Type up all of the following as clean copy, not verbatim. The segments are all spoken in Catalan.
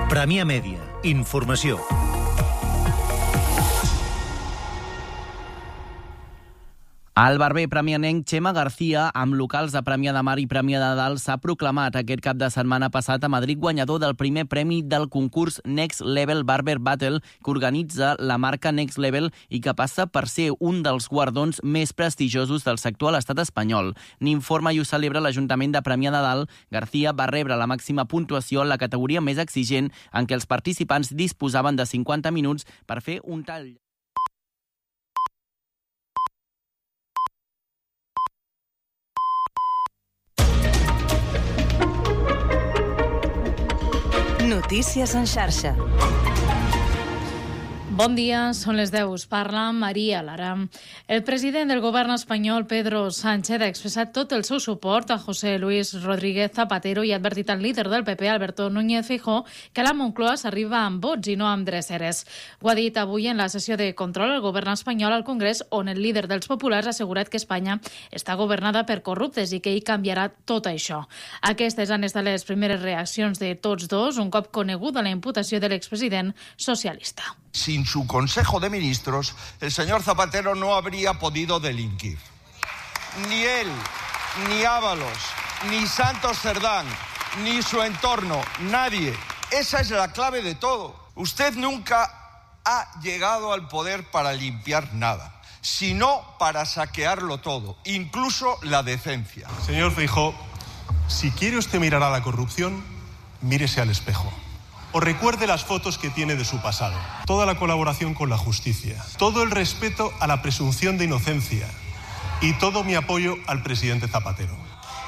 Premià Mèdia. Informació. El barber premianenc Chema García, amb locals a Premià de Mar i Premià de Dalt, s'ha proclamat aquest cap de setmana passat a Madrid guanyador del primer premi del concurs Next Level Barber Battle que organitza la marca Next Level i que passa per ser un dels guardons més prestigiosos del sector a l'estat espanyol. N'informa i ho celebra l'Ajuntament de Premià de Dalt. García va rebre la màxima puntuació en la categoria més exigent, en què els participants disposaven de 50 minuts per fer un tall. Notícies en xarxa. Bon dia, són les 10. Us parla Maria Lara. El president del govern espanyol, Pedro Sánchez, ha expressat tot el seu suport a José Luis Rodríguez Zapatero i ha advertit al líder del PP, Alberto Núñez Feijóo, que a la Moncloa s'arriba amb vots i no amb dreceres. Ho ha dit avui en la sessió de control al govern espanyol al Congrés, on el líder dels populars ha assegurat que Espanya està governada per corruptes i que ell canviarà tot això. Aquestes han estat les primeres reaccions de tots dos, un cop coneguda la imputació de l'expresident socialista. Sin su Consejo de Ministros, el señor Zapatero no habría podido delinquir. Ni él, ni Ábalos, ni Santos Cerdán, ni su entorno, nadie. Esa es la clave de todo. Usted nunca ha llegado al poder para limpiar nada, sino para saquearlo todo, incluso la decencia. Señor Feijóo, si quiere usted mirar a la corrupción, mírese al espejo. O recuerde las fotos que tiene de su pasado, toda la colaboración con la justicia, todo el respeto a la presunción de inocencia y todo mi apoyo al presidente Zapatero.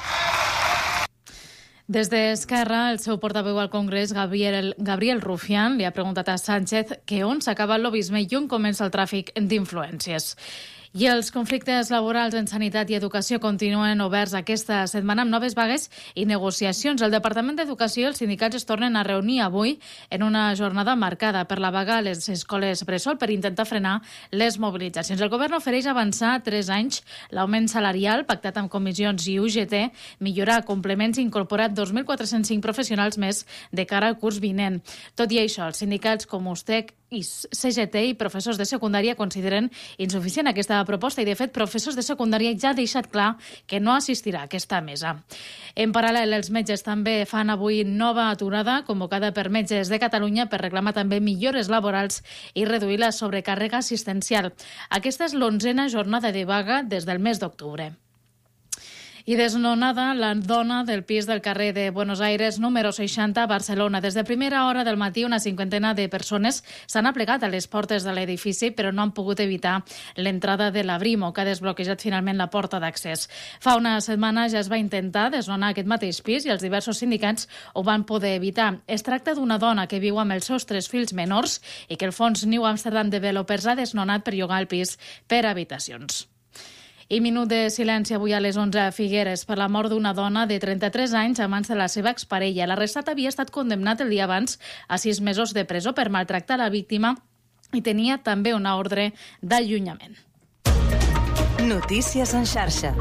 Des d'Esquerra, el seu portaveu al Congrés, Gabriel Rufián, li ha preguntat a Sánchez que on s'acaba el lobisme i on comença el tràfic d'influències. I els conflictes laborals en sanitat i educació continuen oberts aquesta setmana amb noves vagues i negociacions. El Departament d'Educació i els sindicats es tornen a reunir avui en una jornada marcada per la vaga a les escoles bressol per intentar frenar les mobilitzacions. El govern ofereix avançar 3 anys l'augment salarial pactat amb comissions i UGT, millorar complements i incorporar 2.405 professionals més de cara al curs vinent. Tot i això, els sindicats com USTEC i CGT i professors de secundària consideren insuficient aquesta proposta i, de fet, professors de secundària ja ha deixat clar que no assistirà a aquesta mesa. En paral·lel, els metges també fan avui nova aturada convocada per Metges de Catalunya per reclamar també millores laborals i reduir la sobrecàrrega assistencial. Aquesta és l'11a jornada de vaga des del mes d'octubre. I desnonada la dona del pis del carrer de Buenos Aires, número 60, a Barcelona. Des de primera hora del matí, una cinquantena de persones s'han aplegat a les portes de l'edifici, però no han pogut evitar l'entrada de la Brimo, que ha desbloquejat finalment la porta d'accés. Fa una setmana ja es va intentar desnonar aquest mateix pis i els diversos sindicats ho van poder evitar. Es tracta d'una dona que viu amb els seus 3 fills menors i que el fons New Amsterdam Developers ha desnonat per llogar el pis per habitacions. I minut de silenci avui a les 11 a Figueres per la mort d'una dona de 33 anys a mans de la seva exparella. L'arrestat havia estat condemnat el dia abans a 6 mesos de presó per maltractar la víctima i tenia també una ordre d'allunyament. Notícies en xarxa.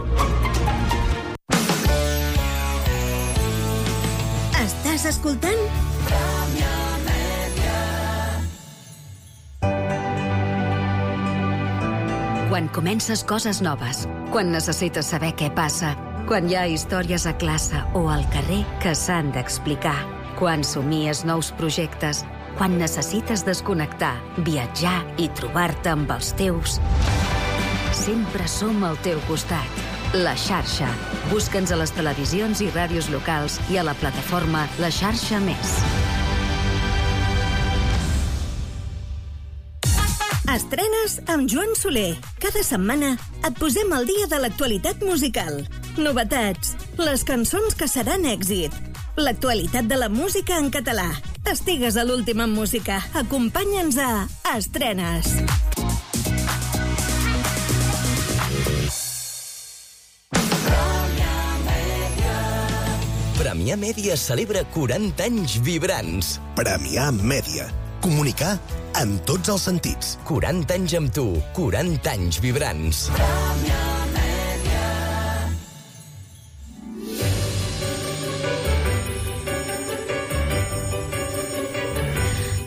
Estàs escoltant? Quan comences coses noves, quan necessites saber què passa, quan hi ha històries a classe o al carrer que s'han d'explicar, quan somies nous projectes, quan necessites desconnectar, viatjar i trobar-te amb els teus. Sempre som al teu costat. La Xarxa. Busca'ns a les televisions i ràdios locals i a la plataforma La Xarxa Més. Estrenes amb Joan Soler. Cada setmana et posem al dia de l'actualitat musical. Novetats, les cançons que seran èxit, l'actualitat de la música en català. Estigues a l'últim en música. Acompanya'ns a Estrenes. Premià Mèdia celebra 40 anys vibrants. Premià Mèdia. Comunicar en tots els sentits. 40 anys amb tu, 40 anys vibrants.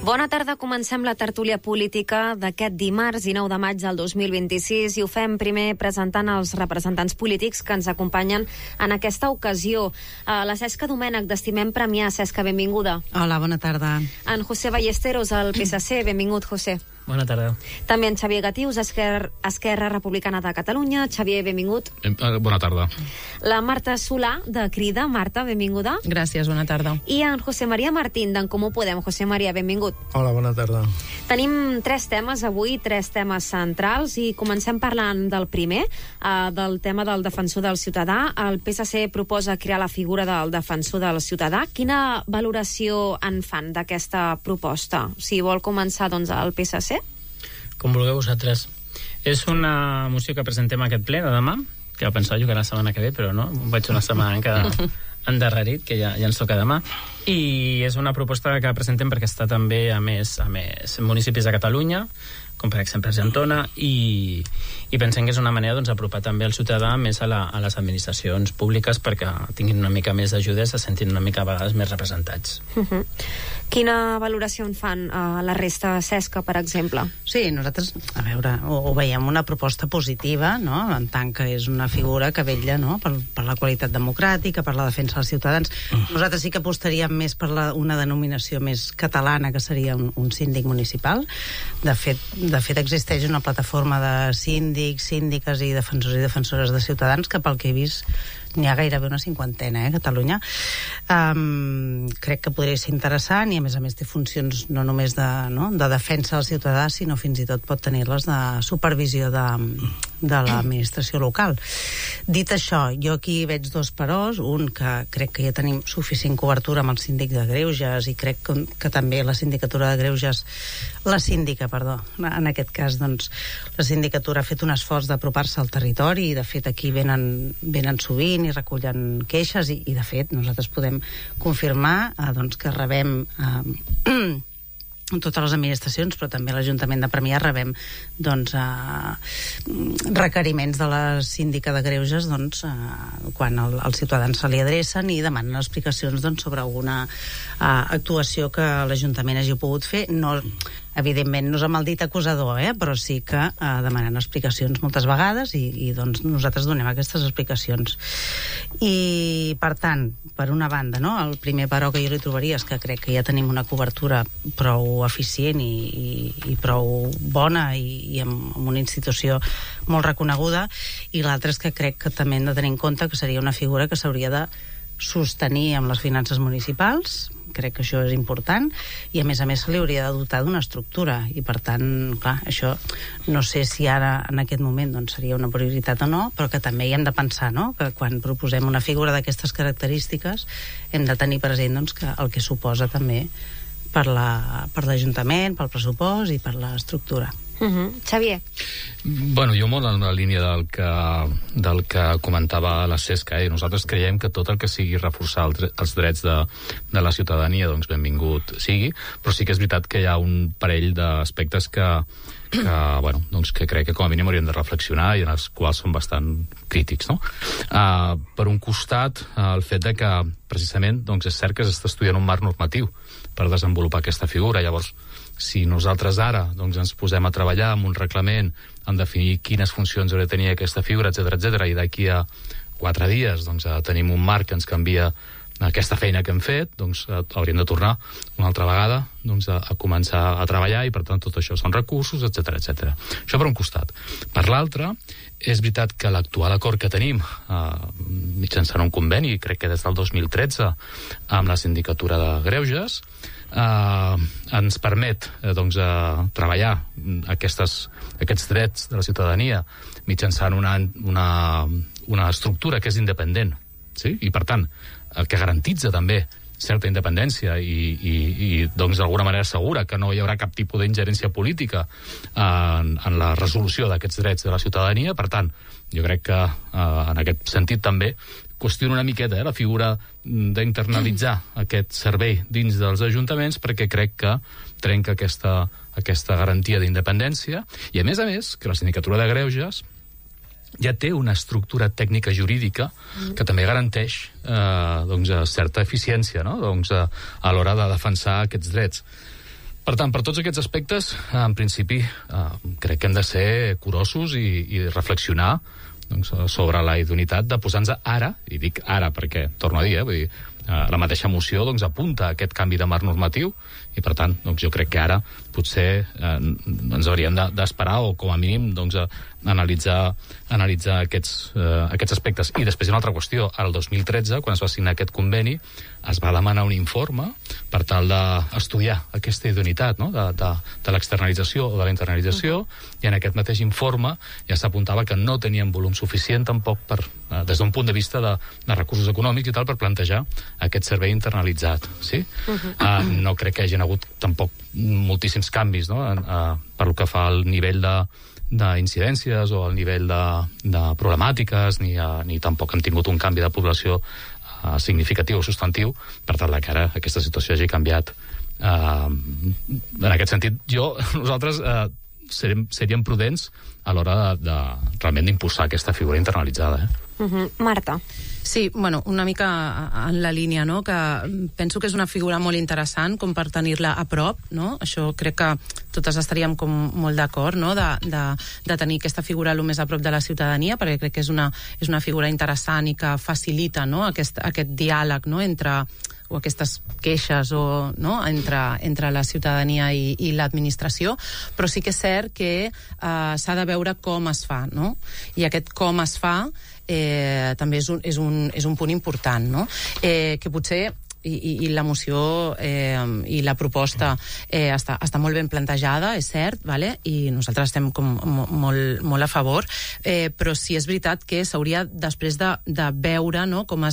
Bona tarda, comencem la tertúlia política d'aquest dimarts 19 de maig del 2026 i ho fem primer presentant els representants polítics que ens acompanyen en aquesta ocasió. La Cesca Domènech, d'Estimem Premià. Cesca, benvinguda. Hola, bona tarda. En José Ballesteros, al PSC. Benvingut, José. Bona tarda. També en Xavier Gatius, Esquerra Republicana de Catalunya. Xavier, benvingut. Bona tarda. La Marta Solà, de Crida. Marta, benvinguda. Gràcies, bona tarda. I en José María Martín, d'en Comú Podem. José María, benvingut. Hola, bona tarda. Tenim 3 temes avui, 3 temes centrals, i comencem parlant del primer, del tema del defensor del ciutadà. El PSC proposa crear la figura del defensor del ciutadà. Quina valoració en fan d'aquesta proposta? Si vol començar, doncs, el PSC. Com vulgueu vosaltres. És una moció que presentem aquest ple de demà, que pensava jo que la setmana que ve, però no, vaig una setmana encara endarrerit, que ja ens toca demà. I és una proposta que presentem perquè està també a més municipis de Catalunya, com per exemple Argentona, i pensem que és una manera d'apropar també el ciutadà més a les administracions públiques perquè tinguin una mica més d'ajuda, se sentin una mica a vegades més representats. Quina valoració en fan a la resta de Cesca, per exemple? Sí, nosaltres, a veure, ho veiem una proposta positiva, no?, en tant que és una figura que vetlla, no?, per la qualitat democràtica, per la defensa dels ciutadans. Nosaltres sí que apostaríem més per una denominació més catalana, que seria un síndic municipal. De fet, existeix una plataforma de síndics, síndiques i defensors i defensores de ciutadans que, pel que he vist, n'hi ha gairebé una 50, a Catalunya. Crec que podria ser interessant i, a més, té funcions no només de defensa del ciutadà, sinó fins i tot pot tenir-les de supervisió de l'administració local. Dit això, jo aquí veig 2 peròs. Un, que crec que ja tenim suficient cobertura amb el síndic de Greuges, i crec que també la sindicatura de Greuges, la síndica, perdó, en aquest cas, doncs, la sindicatura ha fet un esforç d'apropar-se al territori, i de fet aquí venen sovint i recullen queixes, i de fet nosaltres podem confirmar doncs, que rebem totes les administracions, però també l'Ajuntament de Premià rebem doncs, requeriments de la síndica de Greuges doncs, quan els ciutadans se li adrecen i demanen explicacions doncs, sobre alguna actuació que l'Ajuntament hagi pogut fer. Evidentment no és amb el dit acusador, però sí que demanen explicacions moltes vegades, i doncs nosaltres donem aquestes explicacions. I per tant, per una banda, no, el primer però que jo li trobaria és que crec que ja tenim una cobertura prou eficient i prou bona, i amb una institució molt reconeguda, i l'altre és que crec que també hem de tenir en compte que seria una figura que s'hauria de sostenir amb les finances municipals. Crec que això és important, i a més se li hauria de dotar d'una estructura, i per tant, clar, això no sé si ara en aquest moment doncs, seria una prioritat o no, però que també hi hem de pensar, no?, que quan proposem una figura d'aquestes característiques hem de tenir present doncs, que el que suposa també per l'Ajuntament, pel pressupost i per l'estructura. Xavier. Bueno, jo molt en la línia del que comentava la Cesca. Nosaltres creiem que tot el que sigui reforçar els drets de la ciutadania, doncs benvingut sigui, però sí que és veritat que hi ha un parell d'aspectes que crec que com a mínim hauríem de reflexionar i en els quals són bastant crítics, no? Per un costat, el fet de que precisament doncs, és cert que s'està estudiant un marc normatiu per desenvolupar aquesta figura. Llavors, si nosaltres ara doncs, ens posem a treballar amb un reglament, en definir quines funcions hauria de tenir aquesta figura, etc., i d'aquí a 4 dies doncs, tenim un marc que ens canvia aquesta feina que hem fet, doncs hauríem de tornar una altra vegada doncs, a començar a treballar, i per tant tot això són recursos, etc. Això per un costat. Per l'altre, és veritat que l'actual acord que tenim mitjançant un conveni, crec que des del 2013, amb la sindicatura de Greuges, ens permet treballar aquests drets de la ciutadania mitjançant una estructura que és independent, sí? I per tant que garantitza també certa independència i d'alguna manera segura que no hi haurà cap tipus d'ingerència política en la resolució d'aquests drets de la ciutadania. Per tant, jo crec que en aquest sentit també qüestiono una miqueta la figura d'internalitzar aquest servei dins dels ajuntaments, perquè crec que trenca aquesta garantia d'independència, i a més que la sindicatura de Greuges ja té una estructura tècnica jurídica que també garanteix certa eficiència, no? A l'hora de defensar aquests drets. Per tant, per tots aquests aspectes, en principi, crec que hem de ser curosos i reflexionar sobre la idoneïtat de posar-nos ara, i dic ara perquè, torno a dir, vull dir, la mateixa moció apunta a aquest canvi de marc normatiu i, per tant, jo crec que ara potser ens hauríem d'esperar o, com a mínim, analitzar aquests aspectes. I després hi ha una altra qüestió. El 2013, quan es va signar aquest conveni, es va demanar un informe per tal d'estudiar aquesta idoneïtat, no? de l'externalització o de la internalització, i en aquest mateix informe ja s'apuntava que no tenien volum suficient tampoc des d'un punt de vista de recursos econòmics i tal, per plantejar aquest servei internalitzat. Sí? No crec que hi hagi hagut tampoc moltíssims canvis, no? Per lo que fa al nivell d'incidències o al nivell de problemàtiques, ni tampoc han tingut un canvi de població significatiu o substantiu, per tal que ara aquesta situació hagi canviat. En aquest sentit, nosaltres seríem prudents a l'hora realment d'impulsar aquesta figura internalitzada. Marta. Sí, bueno, una mica en la línia, no?, que penso que és una figura molt interessant com per tenir-la a prop, no? Això crec que totes estaríem com molt d'acord, no?, de tenir aquesta figura el més a prop de la ciutadania, perquè crec que és una figura interessant i que facilita, no?, aquest diàleg, no?, o aquestes queixes entre la ciutadania i l'administració, però sí que és cert que s'ha de veure com es fa, no? I aquest com es fa també és un punt important, no? Que potser i la moció i la proposta està molt ben plantejada, és cert, vale? I nosaltres estem com molt a favor, però sí és veritat que s'hauria després de veure, no?, com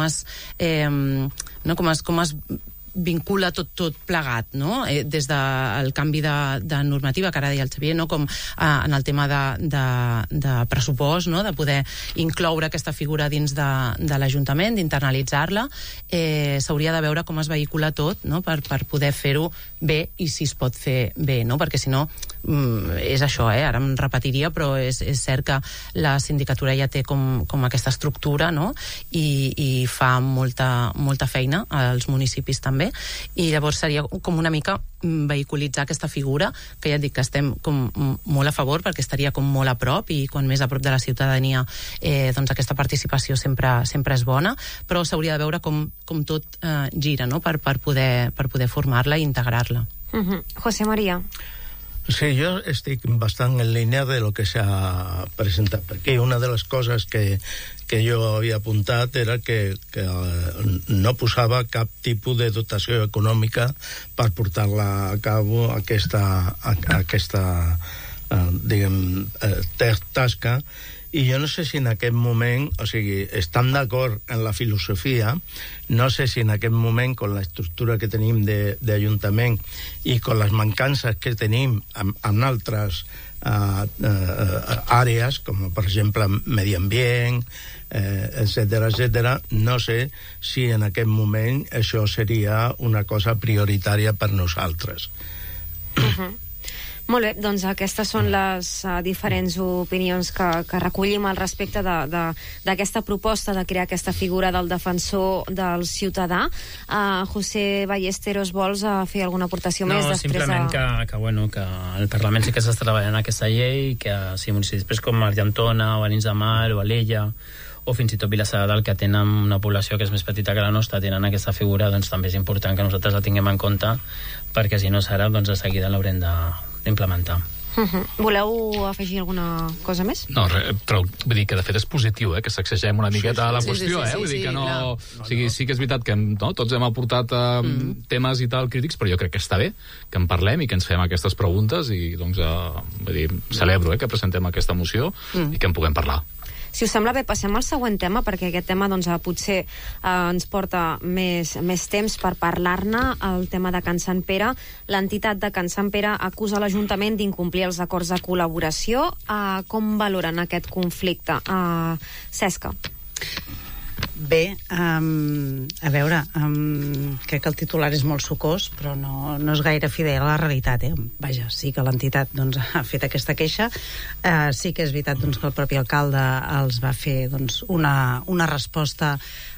es vincula tot plegat, no? Des del canvi de normativa, que ara deia el Xavier, no?, com en el tema de pressupost, no?, de poder incloure aquesta figura dins de l'Ajuntament, d'internalitzar-la, s'hauria de veure com es vehicula tot, no?, per poder fer-ho bé, i si es pot fer bé, no?, perquè si no és això, ara em repetiria, però és cert que la sindicatura ja té com aquesta estructura, no?, i fa molta feina als municipis també, i llavors seria com una mica vehiculitzar aquesta figura, que ja et dic que estem com molt a favor, perquè estaria com molt a prop, i quan més a prop de la ciutadania doncs aquesta participació sempre és bona, però s'hauria de veure com tot gira, no?, per poder formar-la i integrar-la. José María. Sí, yo estoy bastante en línea de lo que se ha presentado, porque una de las cosas que jo havia apuntat era que no posava cap tipus de dotació econòmica per portar-la a cabo aquesta tasca, i jo no sé si en aquest moment, o sigui, estan d'acord en la filosofia, no sé si en aquest moment, con la estructura que tenim d'Ajuntament i con les mancances que tenim en altres àrees, com per exemple medi ambient, etcètera, no sé si en aquest moment això seria una cosa prioritària per nosaltres. Molt bé, doncs aquestes són les diferents opinions que recollim al respecte d'aquesta proposta de crear aquesta figura del defensor del ciutadà. José Ballesteros, vols fer alguna aportació més? No, simplement que el Parlament sí que s'està treballant aquesta llei, i que si municipis com Argentona o Arenys de Mar o Alella o fins i tot Vilassar de Dalt, que tenen una població que és més petita que la nostra, tenen aquesta figura, doncs també és important que nosaltres la tinguem en compte, perquè si no serà, doncs de seguida l'haurem d'implementar. Voleu afegir alguna cosa més? No, però vull dir que de fet és positiu, que sacsegem una miqueta la qüestió, vull dir que no... Sí que és veritat que tots hem aportat temes i tal crítics, però jo crec que està bé que en parlem i que ens fem aquestes preguntes, i doncs vull dir, celebro que presentem aquesta moció i que en puguem parlar. Si us sembla bé, passem al següent tema, perquè aquest tema doncs, potser ens porta més temps per parlar-ne, el tema de Can Sant Pere. L'entitat de Can Sant Pere acusa l'Ajuntament d'incomplir els acords de col·laboració. Com valoren aquest conflicte? Cesca. Bé, a veure, crec que el titular és molt sucós, però no és gaire fidel a la realitat. Vaja, sí que l'entitat doncs, ha fet aquesta queixa. Sí que és veritat doncs, que el propi alcalde els va fer doncs, una resposta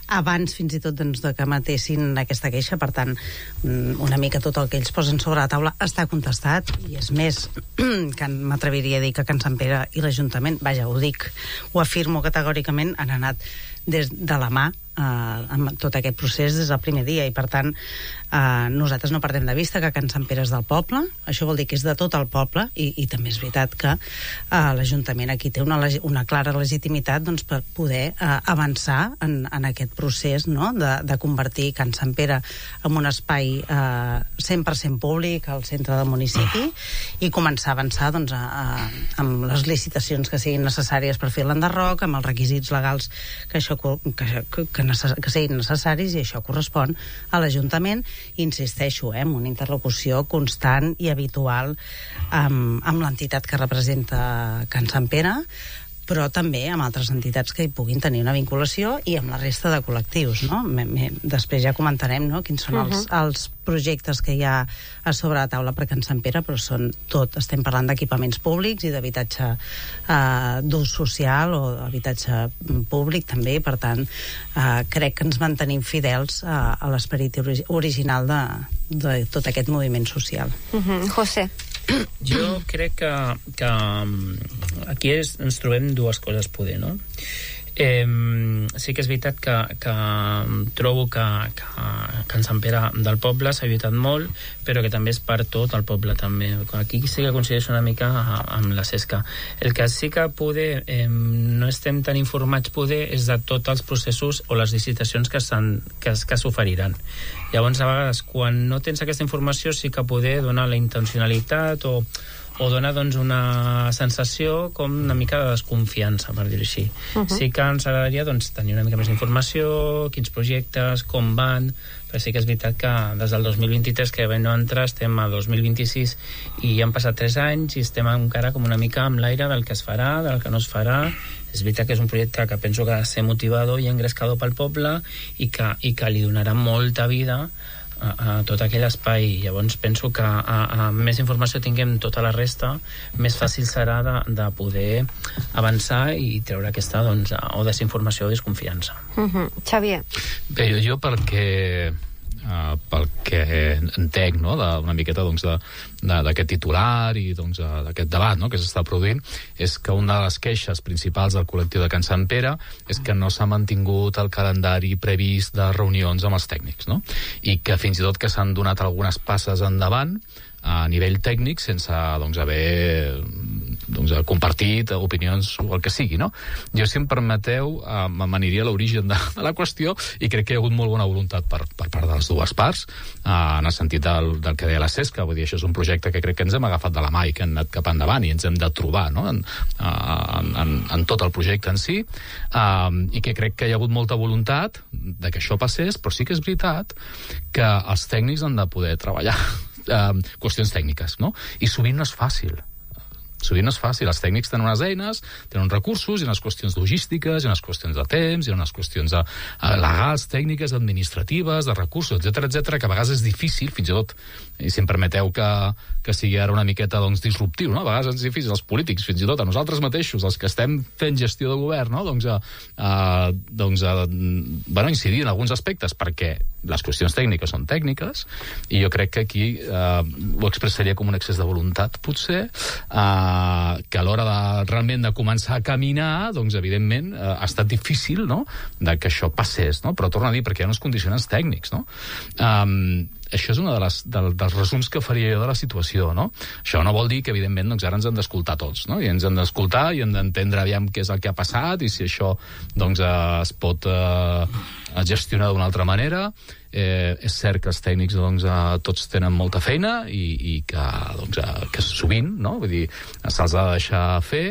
abans fins i tot doncs, de que matessin aquesta queixa. Per tant, una mica tot el que ells posen sobre la taula està contestat, i és més, que m'atreviria a dir que Can Sant Pere i l'Ajuntament, vaja, ho afirmo categòricament, han anat des de la mà amb tot aquest procés des del primer dia, i per tant nosaltres no perdem de vista que Can Sant Pere és del poble. Això vol dir que és de tot el poble, i també és veritat que l'Ajuntament aquí té una clara legitimitat doncs, per poder avançar en aquest procés, no? de convertir Can Sant Pere en un espai 100% públic al centre del municipi, i començar a avançar doncs, amb les licitacions que siguin necessàries per fer l'enderroc, amb els requisits legals que siguin necessaris, i això correspon a l'Ajuntament. Insisteixo, amb una interlocució constant i habitual amb l'entitat que representa Can Sant Pere, però també amb altres entitats que hi puguin tenir una vinculació, i amb la resta de col·lectius, no? Després ja comentarem, no?, quins són els projectes que hi ha a sobre la taula per Can Sant Pere, però estem parlant d'equipaments públics i d'habitatge d'ús social o habitatge públic també. Per tant, crec que ens mantenim fidels a l'esperit original de tot aquest moviment social. José. Jo crec que aquí ens trobem dues coses, poder, no? Sí que és veritat que trobo que Can Sant Pere del poble s'ha lluitat molt, però que també és per tot el poble també. Aquí sí que coincideixo una mica amb la Cesca. El que sí que poder no estem tan informats és de tots els processos o les licitacions que s'oferiran. Llavors, a vegades, quan no tens aquesta informació, sí que poder donar la intencionalitat o dona doncs, una sensació com una mica de desconfiança, per dir-ho així. Sí que ens agradaria doncs, tenir una mica més d'informació, quins projectes, com van, però sí que és veritat que des del 2023 que vam entrar estem a 2026 i ja han passat 3 anys i estem encara com una mica amb l'aire del que es farà, del que no es farà. És veritat que és un projecte que penso que ha de ser motivador i engrescador pel poble i que li donarà molta vida a tot aquell espai. Llavors penso que a més informació tinguem tota la resta, més fàcil serà de poder avançar i treure aquesta doncs, o desinformació o desconfiança. Xavier. Bé, jo pel que entenc, no?, una miqueta doncs, d'aquest titular i doncs, d'aquest debat, no?, que s'està produint, és que una de les queixes principals del col·lectiu de Can Sant Pere és que no s'ha mantingut el calendari previst de reunions amb els tècnics, no?, i que fins i tot que s'han donat algunes passes endavant a nivell tècnic sense doncs, haver compartit opinions o el que sigui, no? Jo, si em permeteu, m'aniria a l'origen de la qüestió, i crec que hi ha hagut molt bona voluntat per part de les dues parts, en el sentit del que deia la Cesca. Vull dir, això és un projecte que crec que ens hem agafat de la mà i que hem anat cap endavant i ens hem de trobar, no?, en tot el projecte en si, i que crec que hi ha hagut molta voluntat de que això passés, però sí que és veritat que els tècnics han de poder treballar qüestions tècniques, no? I sovint no és fàcil. Els tècnics tenen unes eines, tenen uns recursos, hi ha unes qüestions logístiques, hi ha unes qüestions de temps, hi ha unes qüestions legals, tècniques, administratives, de recursos, etcètera, que a vegades és difícil, fins i tot, i si em permeteu que sigui ara una miqueta doncs, disruptiu, no? A vegades és difícil als polítics, fins i tot a nosaltres mateixos, els que estem fent gestió de govern, no? Incidir en alguns aspectes, perquè les qüestions tècniques són tècniques, i jo crec que aquí ho expressaria com un excés de voluntat, potser, que a l'hora realment de començar a caminar, doncs evidentment ha estat difícil, no?, que això passés, no? Però torno a dir, perquè hi ha uns condicionants tècnics, no? Això és un dels resums que faria jo de la situació, no? Això no vol dir que, evidentment, doncs ara ens hem d'escoltar tots, no? I ens hem d'escoltar i hem d'entendre aviam què és el que ha passat i si això doncs, es pot gestionar d'una altra manera. És cert que els tècnics doncs, tots tenen molta feina i que sovint, no? Vull dir, se'ls ha de deixar fer.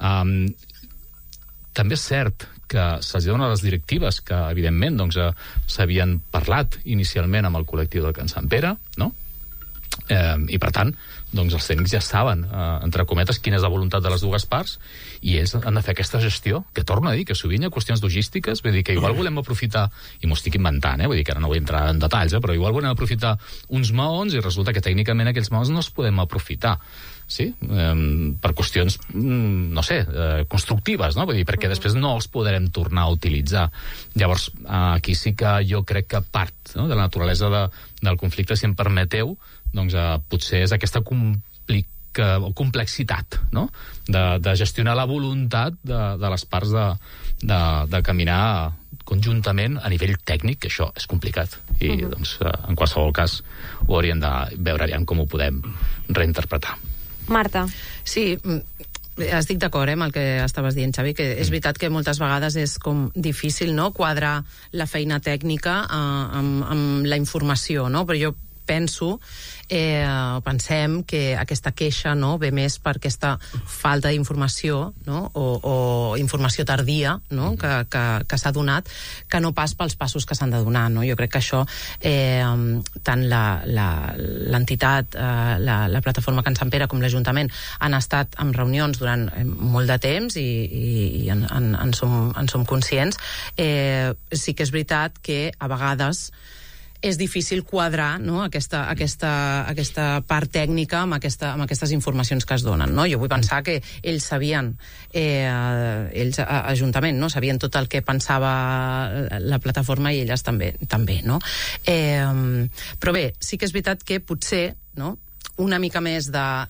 També és cert que se'ls donen les directives que, evidentment, doncs, s'havien parlat inicialment amb el col·lectiu de Can Sant Pere, no? I, per tant, doncs els tècnics ja saben, entre cometes, quina és la voluntat de les dues parts, i ells han de fer aquesta gestió, que torno a dir que sovint hi ha qüestions logístiques, vull dir que igual volem aprofitar, i m'ho estic inventant, vull dir que ara no vull entrar en detalls, però igual volem aprofitar uns maons i resulta que tècnicament aquells maons no els podem aprofitar. sí, per qüestions, no sé, constructives, no? Vull dir, perquè després no els podrem tornar a utilitzar. Llavors, aquí sí que jo crec que part, no?, de la naturalesa del conflicte, si em permeteu, doncs potser és aquesta complexitat, no?, de gestionar la voluntat de les parts de caminar conjuntament a nivell tècnic, que això és complicat. I, doncs, en qualsevol cas, ho hauríem de veure aviam com ho podem reinterpretar. Marta. Sí, estic d'acord amb el que estaves dient, Xavi, que és veritat que moltes vegades és com difícil, no?, quadrar la feina tècnica amb la informació, no?, però jo pensem que aquesta queixa, no?, ve més per aquesta falta d'informació, no?, o informació tardia, no?, que s'ha donat, que no pas pels passos que s'han de donar, no? Jo crec que això, tant l'entitat, la plataforma Can Sant Pere com l'Ajuntament han estat en reunions durant molt de temps i en som conscients. Sí que és veritat que a vegades és difícil quadrar, no?, aquesta part tècnica amb aquestes informacions que es donen, no? Jo vull pensar que ells sabien, ells, Ajuntament, no?, sabien tot el que pensava la plataforma i elles també, no? Però bé, sí que és veritat que potser, no?, una mica més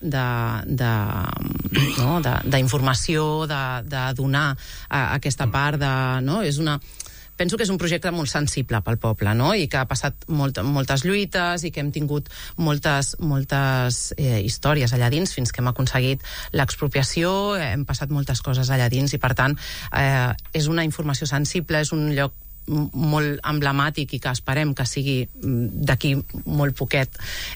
d'informació, de donar aquesta part de... no? Penso que és un projecte molt sensible pel poble, no?, i que ha passat moltes lluites i que hem tingut moltes històries allà dins fins que hem aconseguit l'expropiació, hem passat moltes coses allà dins i, per tant, és una informació sensible, és un lloc molt emblemàtic i que esperem que sigui d'aquí molt poquet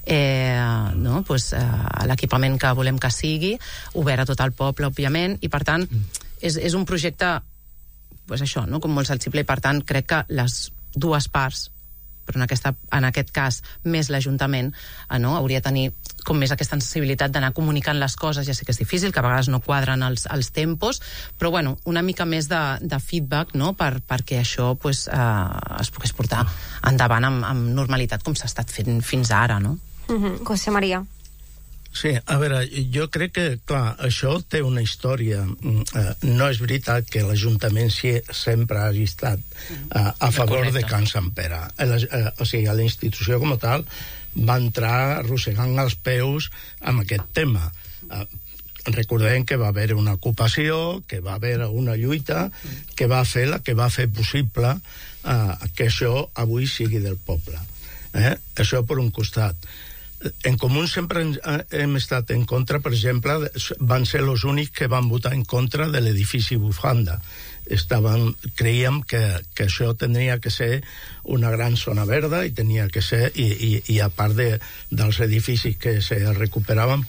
l'equipament que volem que sigui, obert a tot el poble, òbviament, i, per tant, és un projecte pues això, no?, com molt sensible, i per tant crec que les dues parts, però en aquest cas més l'Ajuntament, no?, hauria de tenir com més aquesta sensibilitat d'anar comunicant les coses. Ja sé que és difícil, que a vegades no quadren els tempos, però bueno, una mica més de feedback, no?, perquè això pues, es pogués portar endavant amb normalitat com s'ha estat fent fins ara, no? José María. Sí, a veure, jo crec que, clar, això té una història. No és veritat que l'Ajuntament sempre hagi estat a favor de Can Sant Pere. O sigui, la institució com a tal va entrar arrossegant els peus amb aquest tema. Recordem que va haver una ocupació, que va haver una lluita, que va fer possible que això avui sigui del poble. Això per un costat. En Comú sempre hem estat en contra, per exemple, van ser els únics que van votar en contra de l'edifici Bufanda. Creiem que això tenia que ser una gran zona verda i tenia que ser, i a part dels edificis que se recuperaven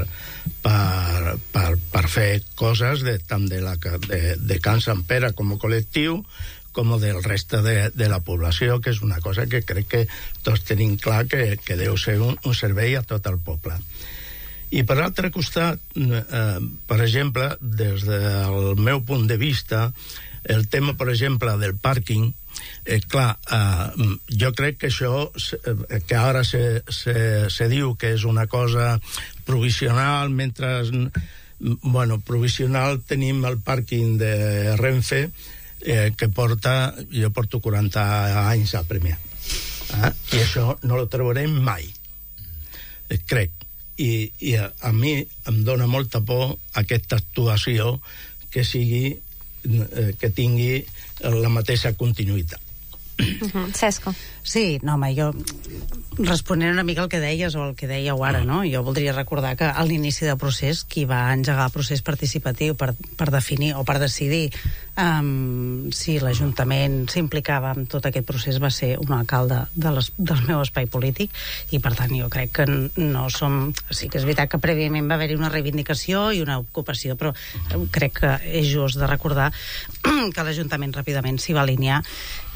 per fer coses tant de Can Sant Pere com a col·lectiu com del reste de la població, que és una cosa que crec que tots tenim clar que deu ser un servei a tot el poble. I per l'altre costat, per exemple, des del meu punt de vista, el tema, per exemple, del pàrquing, clar, jo crec que això, que ara se diu que és una cosa provisional, mentre, provisional tenim el pàrquing de Renfe, que jo porto 40 anys a Premià. I això no lo trobarem mai, crec. I a mi em dona molta por aquesta actuació que tingui la mateixa continuïtat. Cesco. Sí, no, home, jo responent una mica al que deies o al que dèieu ara, no? Jo voldria recordar que a l'inici del procés qui va engegar el procés participatiu per definir o per decidir si l'Ajuntament s'implicava en tot aquest procés va ser un alcalde del meu espai polític, i per tant jo crec que no som... Sí que és veritat que prèviament va haver-hi una reivindicació i una ocupació, però crec que és just de recordar que l'Ajuntament ràpidament s'hi va alinear i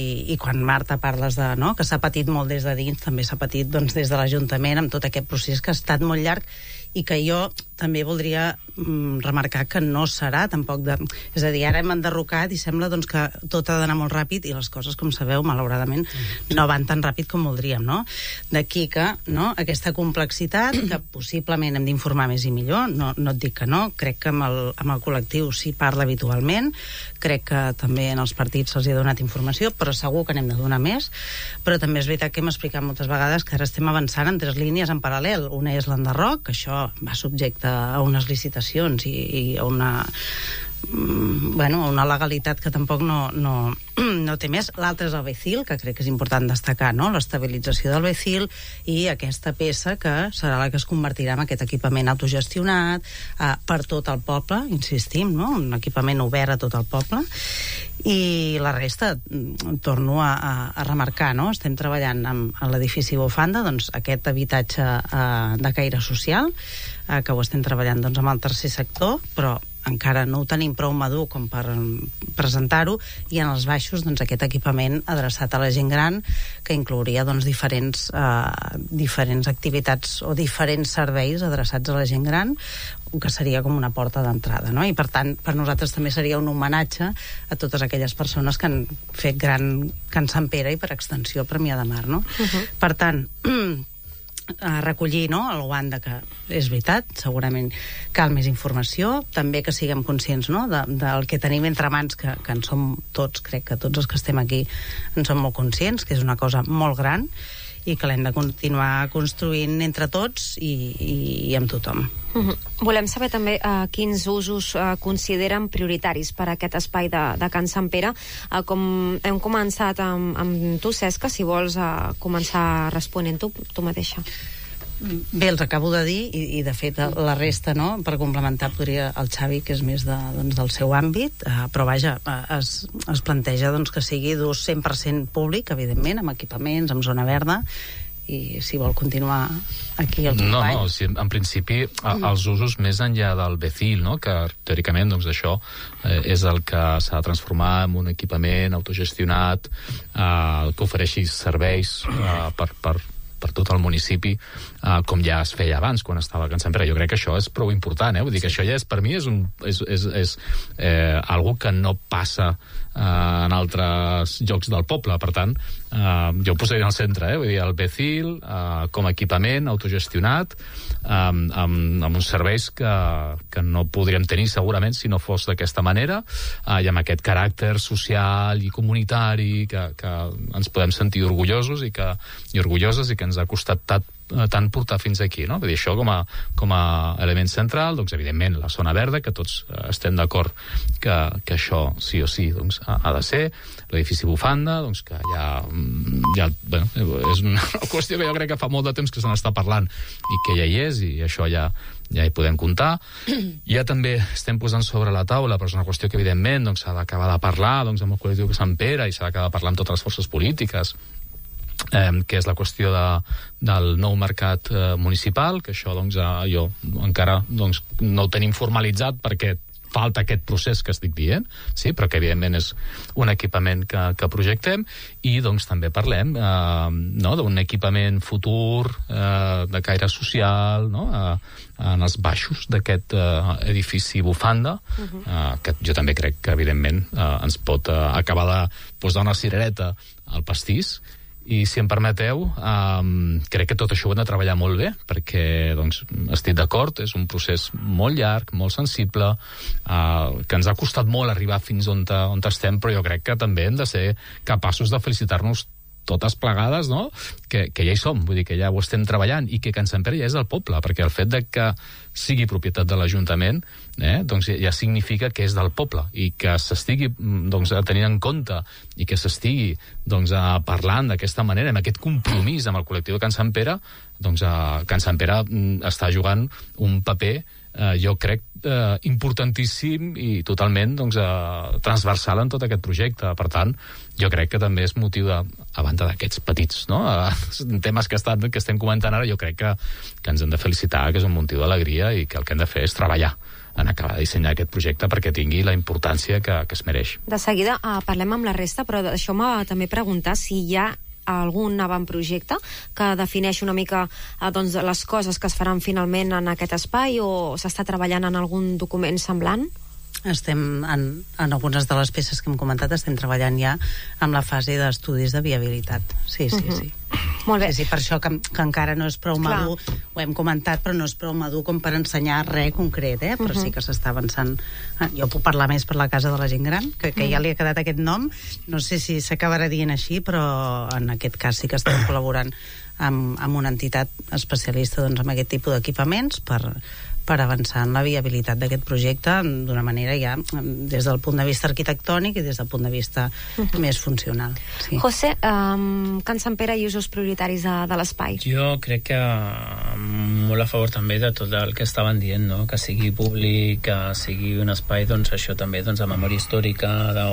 i quan, Marta, parles de, no, que s'ha patit molt des de dins, també s'ha patit doncs, des de l'Ajuntament amb tot aquest procés que ha estat molt llarg i que jo també voldria remarcar que no serà tampoc de... És a dir, ara hem enderrocat i sembla doncs, que tot ha d'anar molt ràpid i les coses, com sabeu, malauradament, no van tan ràpid com voldríem, no? D'aquí que, no, aquesta complexitat, que possiblement hem d'informar més i millor, no et dic que no, crec que amb el col·lectiu s'hi parla habitualment, crec que també en els partits se'ls ha donat informació, però segur que n'hem de donar més, però també és veritat que hem explicat moltes vegades que ara estem avançant en 3 línies en paral·lel. Una és l'enderroc, que això va subjecte a unes licitacions i a una legalitat que tampoc no té més. L'altre és el Becil, que crec que és important destacar, no? L'estabilització del Becil i aquesta peça que serà la que es convertirà en aquest equipament autogestionat per tot el poble, insistim, no? Un equipament obert a tot el poble. I la resta, torno a remarcar, no? Estem treballant amb l'edifici Bufanda, doncs aquest habitatge de caire social, que ho estem treballant doncs, amb el tercer sector, però encara no ho tenim prou madur com per presentar-ho, i en els baixos doncs, aquest equipament adreçat a la gent gran, que inclouria doncs, diferents activitats o diferents serveis adreçats a la gent gran, que seria com una porta d'entrada, no? I per tant, per nosaltres també seria un homenatge a totes aquelles persones que han fet gran Can Sant Pere i per extensió Premià de Mar, no? Per tant, a recollir, no, el guant de que és veritat, segurament cal més informació, també que siguem conscients, no, del que tenim entre mans, que en som tots, crec que tots els que estem aquí en som molt conscients, que és una cosa molt gran i que l'hem de continuar construint entre tots i amb tothom. Volem saber també quins usos consideren prioritaris per a aquest espai de Can Sant Pere. Com hem començat amb tu, Cesca, si vols començar responent tu mateixa. Bé, els acabo de dir, i de fet la resta, no? Per complementar podria el Xavi, que és més del seu àmbit, però vaja, es planteja doncs, que sigui d'ús 100% públic, evidentment, amb equipaments, amb zona verda, i si vol continuar aquí el company. No, sí, en principi els usos més enllà del Becil, no? Que teòricament doncs, això és el que s'ha de transformar en un equipament autogestionat que ofereixi serveis per tot el municipi, com ja es feia abans quan estava a Can Sant Pere. Jo crec que això és prou important, vull dir que això ja per mi és algo que no passa en altres llocs del poble. Per tant, jo ho posaria al centre, vull dir, el Becil com a equipament autogestionat amb uns serveis que no podríem tenir segurament si no fos d'aquesta manera, i amb aquest caràcter social i comunitari que ens podem sentir orgullosos i orgulloses, i que ens ha costat tant portar fins aquí, no? Vull dir, això com a element central, doncs evidentment la zona verda, que tots estem d'acord que això sí o sí doncs, ha de ser, l'edifici Bufanda, doncs que és una qüestió que jo crec que fa molt de temps que se n'està parlant i que ja hi és, i això ja hi podem comptar. Ja també estem posant sobre la taula, però és una qüestió que evidentment s'ha d'acabar de parlar amb el col·lectiu de Sant Pere, i s'ha d'acabar de parlar amb totes les forces polítiques, que és la qüestió del nou mercat municipal, que això jo encara no ho tenim formalitzat perquè falta aquest procés que estic dient, sí, però que evidentment és un equipament que projectem, i també parlem d'un equipament futur de caire social, en els baixos d'aquest edifici Bufanda, que jo també crec que evidentment ens pot acabar de posar una cirereta al pastís. I si em permeteu, crec que tot això ho hem de treballar molt bé, perquè estic d'acord, és un procés molt llarg, molt sensible, que ens ha costat molt arribar fins on estem, però jo crec que també hem de ser capaços de felicitar-nos totes plegades, no? Que ja hi som, vull dir que ja ho estem treballant, i que Can Sant Pere ja és del poble, perquè el fet de que sigui propietat de l'Ajuntament ja significa que és del poble, i que s'estigui tenint en compte i que s'estigui parlant d'aquesta manera, amb aquest compromís amb el col·lectiu de Can Sant Pere, Can Sant Pere està jugant un paper jo crec importantíssim i totalment transversal en tot aquest projecte. Per tant, jo crec que també és motiu a banda d'aquests petits temes que estem comentant ara, jo crec que ens hem de felicitar, que és un motiu d'alegria, i que el que hem de fer és treballar en acabar de dissenyar aquest projecte perquè tingui la importància que es mereix. De seguida parlem amb la resta, però deixeu-me també preguntar si hi ha algun avantprojecte que defineix una mica les coses que es faran finalment en aquest espai, o s'està treballant en algun document semblant? Estem en algunes de les peces que hem comentat, estem treballant ja amb la fase d'estudis de viabilitat. Sí. Molt bé. Sí, per això que encara no és prou madur, ho hem comentat, però no és prou madur com per ensenyar res concret, però sí que s'està avançant. Jo puc parlar més per la Casa de la Gent Gran, que ja li ha quedat aquest nom, no sé si s'acabarà dient així, però en aquest cas sí que estem col·laborant amb una entitat especialista en aquest tipus d'equipaments per avançar en la viabilitat d'aquest projecte d'una manera ja des del punt de vista arquitectònic i des del punt de vista més funcional. Sí. José, Can Sant Pere i usos prioritaris de l'espai. Jo crec que molt a favor també de tot el que estaven dient, no? Que sigui públic, que sigui un espai, doncs això també, de memòria històrica,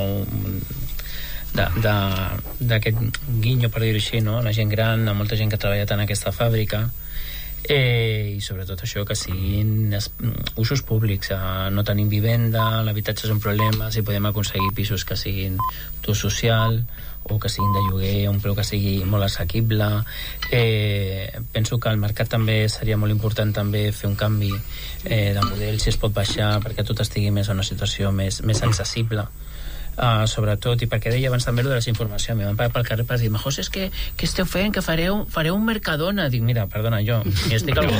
d'aquest guinyo, per dir-ho així, no? La gent gran, molta gent que ha treballat en aquesta fàbrica, i sobretot això, que siguin usos públics. No tenim vivenda, l'habitatge és un problema, si podem aconseguir pisos que siguin d'ús social o que siguin de lloguer a un preu que sigui molt assequible. Penso que al mercat també seria molt important també fer un canvi de model, si es pot baixar, perquè tot estigui més en una situació més accessible. Sobretot, i perquè deia abans també de la desinformació, a mi van parar pel carrer per dir, José, és que esteu fent, que fareu un Mercadona. Dic, mira, perdona, jo estic al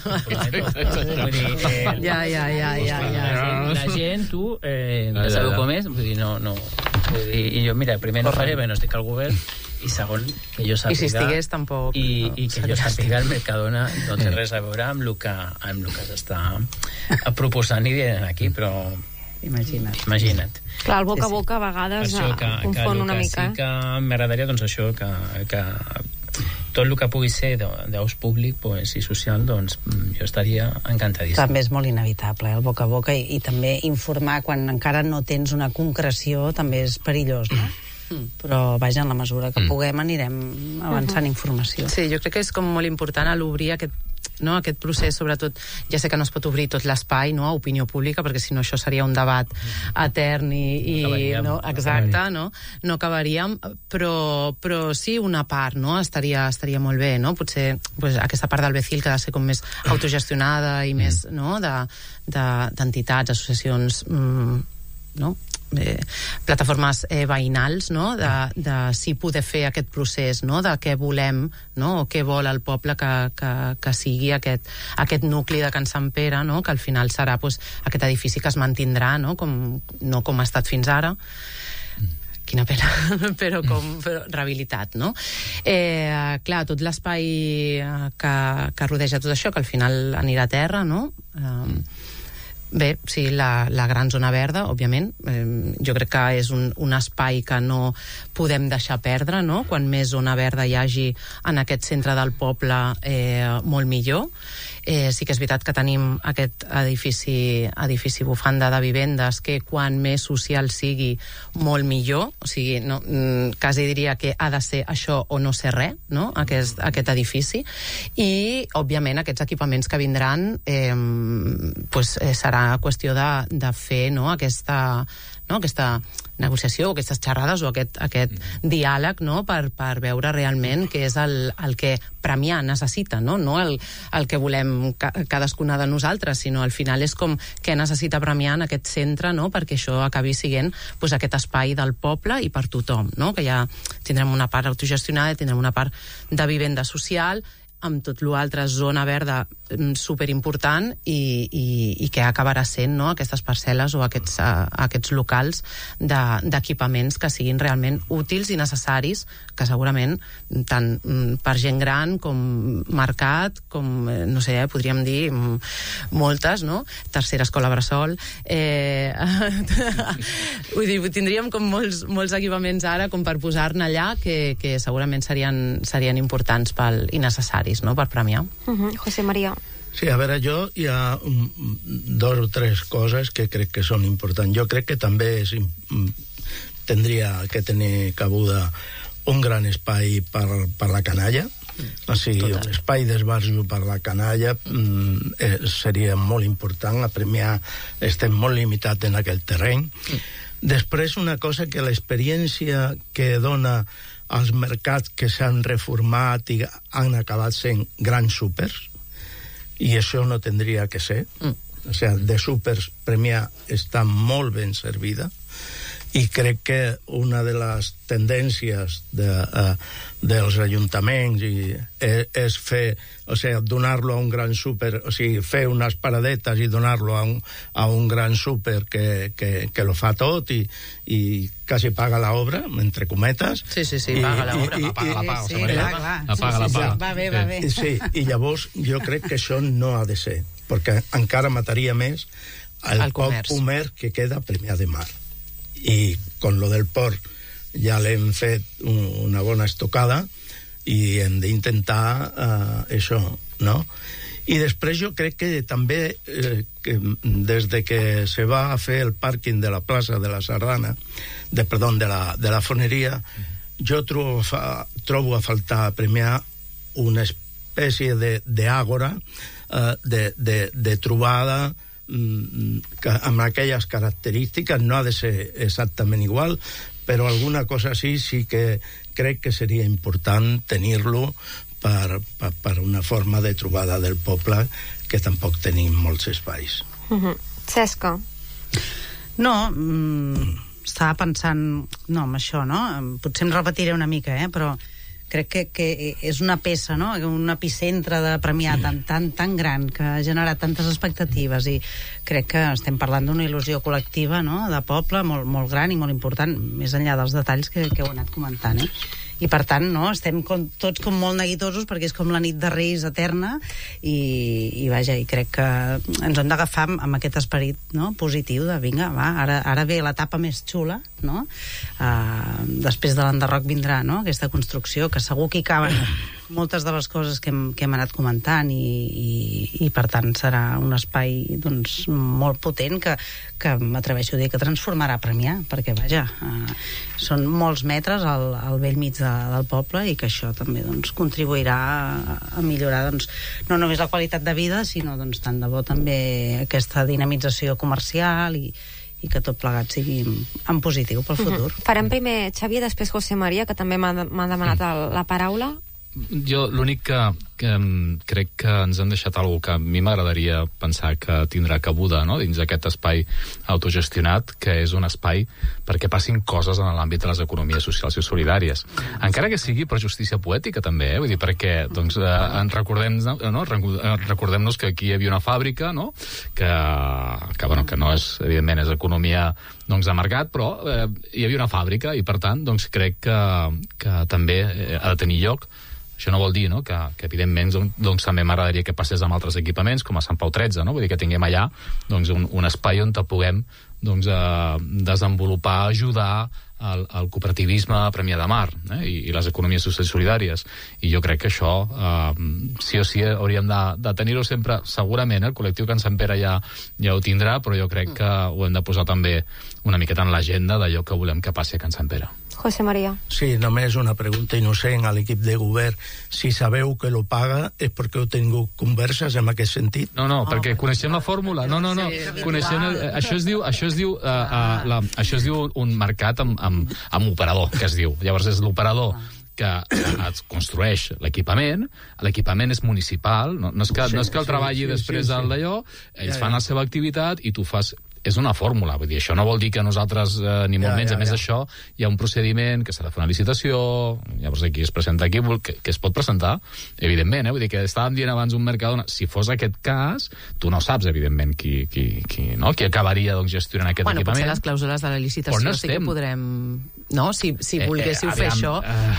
la gent, tu ja sabeu com és, vull dir, no, i jo, mira, primer no faré, no estic al govern, i segon, que jo sàpiga, i si estigués tampoc, i que jo sàpiga, el Mercadona no té res a veure amb el que s'està proposant i dient aquí, però imagina't. Clar, el boca a boca a vegades confon una mica. Sí que m'agradaria, doncs això, que tot el que pugui ser d'ús públic i social, doncs jo estaria encantadíssim. També és molt inevitable, el boca a boca, i també informar quan encara no tens una concreció també és perillós, no? Però vaja, en la mesura que puguem anirem avançant informació. Sí, jo crec que és com molt important a l'obrir aquest procés, sobretot, ja sé que no es pot obrir tot l'espai, no, a opinió pública, perquè si no això seria un debat etern no acabaríem, però sí una part, no, estaria molt bé, no, potser aquesta part del Becil que ha de ser com més autogestionada i més, no, d'entitats, associacions, no, plataformes veïnals, no? de si poder fer aquest procés, no? De què volem, no? O què vol el poble que sigui aquest nucli de Can Sant Pere, no? Que al final serà aquest edifici que es mantindrà, no com ha estat fins ara. Quina pena, però rehabilitat, no? Clar, tot l'espai que rodeja tot això, que al final anirà a terra, no? Bé, sí, la gran zona verda, òbviament, jo crec que és un espai que no podem deixar perdre, no? Quan més zona verda hi hagi en aquest centre del poble, molt millor. Sí que és veritat que tenim aquest edifici bufanda de vivendes que quan més social sigui, molt millor. O sigui, quasi diria que ha de ser això o no ser res, no? Aquest edifici. I, òbviament, aquests equipaments que vindran serà qüestió de fer aquesta negociació, aquestes xerrades o aquest diàleg, no? Per veure realment què és el que Premià necessita, no el que volem cadascuna de nosaltres, sinó al final és com què necessita Premià en aquest centre, no? Perquè això acabi sent aquest espai del poble i per tothom, no? Que ja tindrem una part autogestionada, tindrem una part de vivenda social, amb tot l'altre zona verda superimportant i que acabarà sent, no? Aquestes parcel·les o aquests locals d'equipaments que siguin realment útils i necessaris, que segurament tant per gent gran com mercat, com, no sé, podríem dir moltes, no? Tercera escola bressol. Vull dir, tindríem com molts equipaments ara com per posar-ne allà que segurament serien importants i necessaris, no? Per Premià. José María. Sí, a veure, hi ha dos o tres coses que crec que són importants. Jo crec que també tindria que tenir cabuda un gran espai per la canalla, O sigui, un espai d'esbarjo per la canalla seria molt important. A Premià estem molt limitats en aquell terreny. Després, una cosa que l'experiència que dona als mercats que s'han reformat i han acabat sent grans súpers, i això no tindria que ser. O sigui, de súpers Premià està molt ben servida, i crec que una de les tendències dels ajuntaments és fer, o sigui, donar-lo a un gran súper, o sigui, fer unes paradetes i donar-lo a un gran súper que lo fa tot i quasi paga l'obra, entre cometes. Sí, paga l'obra. Paga la paga. Va bé. Sí, i llavors jo crec que això no ha de ser, perquè encara mataria més el poc comerç que queda a Premià de Mar. I con lo del port ja l'hem fet una bona estocada i hem d'intentar això, no? I després jo crec que també que des de que se va a fer el pàrquing de la plaça de la Sardana, de la Foneria, jo trobo a faltar a Premià una espècie d'àgora, de trobada amb aquelles característiques. No ha de ser exactament igual, però alguna cosa així sí que crec que seria important tenir-lo per una forma de trobada del poble, que tampoc tenim molts espais. Cesca? No, estava pensant amb això, no? Potser em repetiré una mica, però crec que és una peça, no? Un epicentre de Premià tan gran, que ha generat tantes expectatives, i crec que estem parlant d'una il·lusió col·lectiva, no?, de poble molt, molt gran i molt important, més enllà dels detalls que heu anat comentant, I per tant, no, estem tots com molt neguitosos, perquè és com la nit de Reis eterna, i vaja, i crec que ens hem d'agafar amb aquest esperit, no?, positiu de vinga, va, ara ve l'etapa més xula, no? Després de l'enderroc vindrà, no?, aquesta construcció, que segur que hi caben moltes de les coses que hem anat comentant, i per tant serà un espai, doncs, molt potent, que m'atreveixo a dir que transformarà Premià, perquè vaja, són molts metres al vell mig del poble, i que això també, doncs, contribuirà a millorar, doncs, no només la qualitat de vida, sinó, doncs, tant de bo també aquesta dinamització comercial, i que tot plegat sigui en positiu pel futur. Farem primer Xavier, després José María, que també m'ha demanat la paraula. Jo l'únic que crec que ens han deixat alguna que a mi m'agradaria pensar que tindrà cabuda, no?, dins d'aquest espai autogestionat, que és un espai perquè passin coses en l'àmbit de les economies socials i solidàries. Encara que sigui per justícia poètica, també, vull dir, perquè, doncs, recordem-nos que aquí hi havia una fàbrica, no?, que no és, evidentment, és economia, doncs, de mercat, però hi havia una fàbrica, i per tant, doncs, crec que també ha de tenir lloc. Això no vol dir, no?, que evidentment, doncs, també m'agradaria que passés amb altres equipaments, com a Sant Pau 13, no?, vull dir que tinguem allà, doncs, un espai on puguem, doncs, desenvolupar, ajudar el cooperativisme a Premià de Mar, i les economies socials i solidàries. I jo crec que això sí o sí hauríem de tenir-ho sempre. Segurament el col·lectiu Can Sant Pere ja ho tindrà, però jo crec que ho hem de posar també una miqueta en l'agenda d'allò que volem que passi a Can Sant Pere. José María. Sí, només una pregunta innocent a l'equip de govern. Si sabeu que lo paga és perquè heu tingut converses en aquest sentit? No, perquè coneixem la fórmula. No. Coneixem això es diu un mercat amb operador, que es diu. Llavors és l'operador que es construeix l'equipament és municipal, no és que el treballi després d'allò, ells fan la seva activitat i tu fas... És una fórmula, vull dir, això no vol dir que nosaltres ni molt menys, a més d'això hi ha un procediment que s'ha de fer una licitació, llavors aquí es presenta aquí, que es pot presentar, evidentment, vull dir que estàvem dient abans un Mercadona, si fos aquest cas, tu no saps, evidentment, qui acabaria, doncs, gestionant aquest equipament. Potser les clàusules de la licitació sí que podrem... No? Si volguéssiu fer això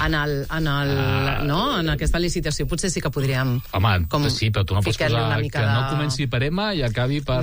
en aquesta licitació, potser sí que podríem... Home, sí, però tu no pots posar que no comenci per EMA i acabi per...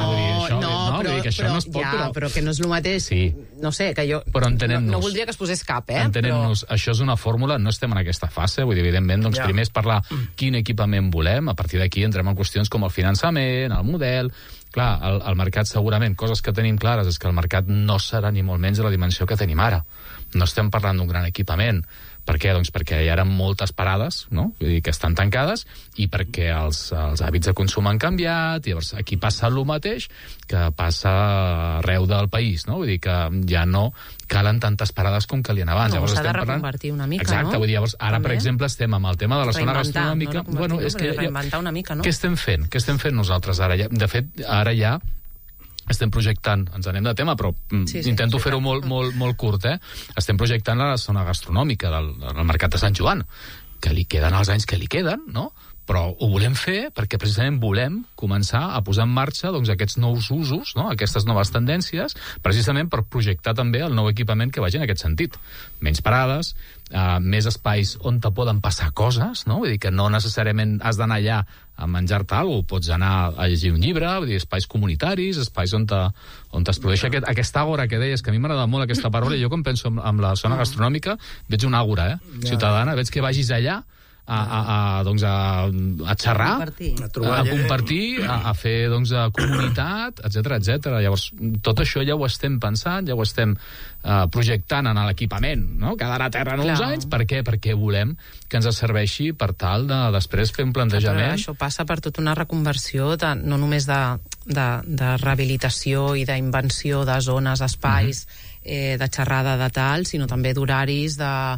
Però que no és el mateix, no sé, que jo no voldria que es posés cap, entenem-nos, això és una fórmula, no estem en aquesta fase, vull dir, evidentment, doncs primer és parlar quin equipament volem, a partir d'aquí entrem en qüestions com el finançament, el model... Clar, el mercat segurament, coses que tenim clares és que el mercat no serà ni molt menys de la dimensió que tenim ara. No estem parlant d'un gran equipament, Per què? Doncs perquè hi ha moltes parades, no? Vull dir que estan tancades, i perquè els hàbits de consum han canviat, i llavors aquí passa el mateix que passa arreu del país, no? Vull dir que ja no calen tantes parades com calien abans. No, s'ha de reconvertir una mica, exacte, no? Vull dir, llavors, ara, per exemple, estem amb el tema de la zona gastronòmica. Bueno, és que reinventar una mica, no? Què estem fent? Què estem fent nosaltres ara? De fet, ara ja estem projectant, ens anem de tema, però intento fer-ho molt curt, estem projectant la zona gastronòmica del Mercat de Sant Joan, que li queden els anys que li queden, no? Però ho volem fer perquè precisament volem començar a posar en marxa aquests nous usos, no? Aquestes noves tendències, precisament per projectar també el nou equipament que vagi en aquest sentit. Menys parades, més espais on te poden passar coses, no? Vull dir que no necessàriament has d'anar allà a menjar-te alguna cosa, pots anar a llegir un llibre, vull dir, espais comunitaris, espais on es produeix aquesta àgora que deies, que a mi m'agrada molt aquesta paraula, i jo quan penso en la zona gastronòmica veig una àgora, ciutadana, veig que vagis allà a xerrar, a compartir, a fer comunitat, etc. Llavors, tot això ja ho estem pensant, ja ho estem projectant en l'equipament, no? Quedarà a terra en uns anys. Per què? Perquè volem que ens serveixi per tal de després fer un plantejament. Això passa per tota una reconversió, no només de rehabilitació i d'invenció de zones, espais, de xerrada de tal, sinó també d'horaris,